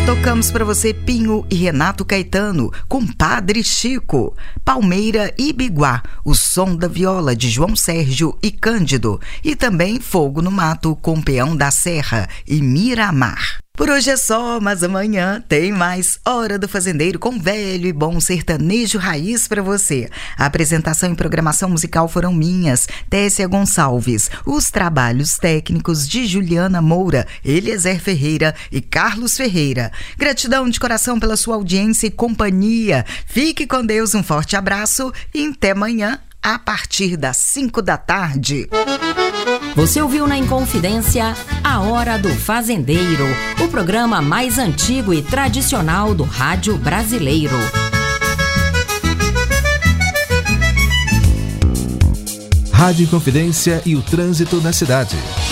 Tocamos para você Pinho e Renato Caetano, com Padre Chico, Palmeira e Biguá, o som da viola de João Sérgio e Cândido, e também Fogo no Mato com Peão da Serra e Miramar. Por hoje é só, mas amanhã tem mais Hora do Fazendeiro com velho e bom sertanejo raiz para você. A apresentação e programação musical foram minhas, Tessia Gonçalves. Os trabalhos técnicos de Juliana Moura, Eliezer Ferreira e Carlos Ferreira. Gratidão de coração pela sua audiência e companhia. Fique com Deus, um forte abraço e até amanhã a partir das 5 da tarde. Você ouviu na Inconfidência A Hora do Fazendeiro, o programa mais antigo e tradicional do rádio brasileiro. Rádio Inconfidência e o trânsito na cidade.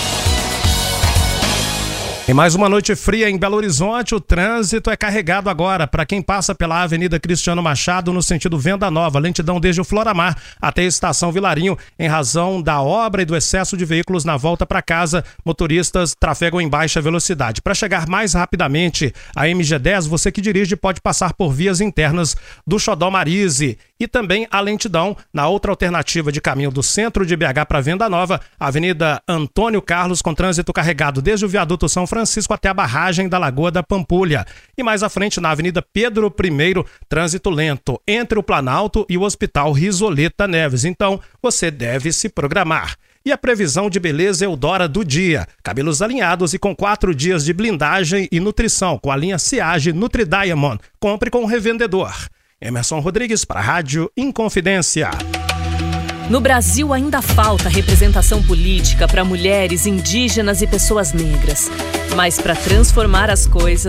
Em mais uma noite fria em Belo Horizonte, o trânsito é carregado agora para quem passa pela Avenida Cristiano Machado no sentido Venda Nova, lentidão desde o Floramar até a Estação Vilarinho, em razão da obra e do excesso de veículos na volta para casa, motoristas trafegam em baixa velocidade. Para chegar mais rapidamente à MG10, você que dirige pode passar por vias internas do Xodó Marise e também a lentidão na outra alternativa de caminho do centro de BH para Venda Nova, Avenida Antônio Carlos, com trânsito carregado desde o viaduto São Francisco até a barragem da Lagoa da Pampulha. E mais à frente, na Avenida Pedro I, trânsito lento entre o Planalto e o Hospital Risoleta Neves. Então, você deve se programar. E a previsão de beleza Eudora do dia. Cabelos alinhados e com 4 dias de blindagem e nutrição com a linha Ciage Nutri Diamond. Compre com o revendedor. Emerson Rodrigues para a Rádio Inconfidência. No Brasil ainda falta representação política para mulheres, indígenas e pessoas negras. Mas para transformar as coisas,